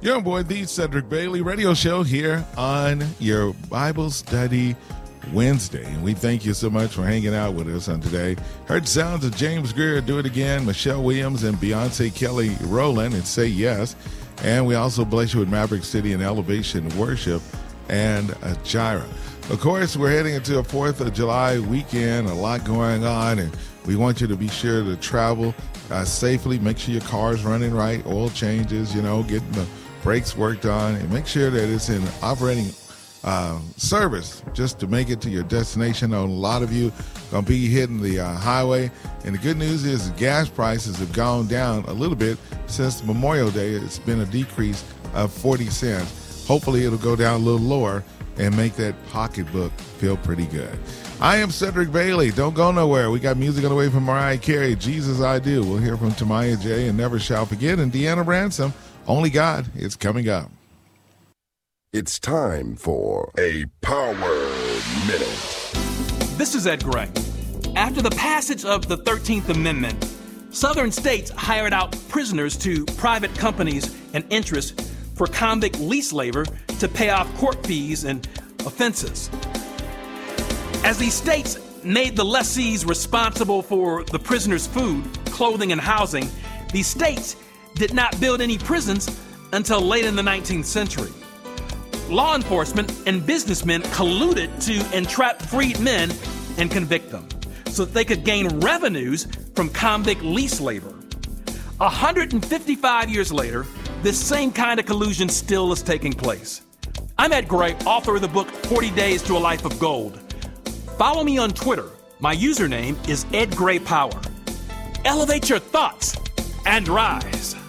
Young boy, the Cedric Bailey radio show here on your Bible study Wednesday. And we thank you so much for hanging out with us on today. Heard sounds of James Greer, Do It Again, Michelle Williams, and Beyonce Kelly Rowland, and Say Yes. And we also bless you with Maverick City and Elevation Worship and Jireh. Of course, we're heading into a 4th of July weekend, a lot going on, and we want you to be sure to travel safely. Make sure your car's running right, oil changes, getting the brakes worked on, and make sure that it's in operating service just to make it to your destination. I know a lot of you going to be hitting the highway, and the good news is the gas prices have gone down a little bit since Memorial Day. It's been a decrease of 40 cents. Hopefully it'll go down a little lower and make that pocketbook feel pretty good. I am Cedric Bailey. Don't go nowhere. We got music on the way from Mariah Carey, Jesus I Do. We'll hear from Tamaya J. and Never Shall Forget, and Deanna Ransom, Only God. It's coming up. It's time for a Power Minute. This is Ed Gray. After the passage of the 13th Amendment, Southern states hired out prisoners to private companies and interests for convict lease labor to pay off court fees and offenses. As these states made the lessees responsible for the prisoners' food, clothing, and housing, these states did not build any prisons until late in the 19th century. Law enforcement and businessmen colluded to entrap freed men and convict them so that they could gain revenues from convict lease labor. 155 years later, this same kind of collusion still is taking place. I'm Ed Gray, author of the book 40 Days to a Life of Gold. Follow me on Twitter. My username is Ed Gray Power. Elevate your thoughts and rise.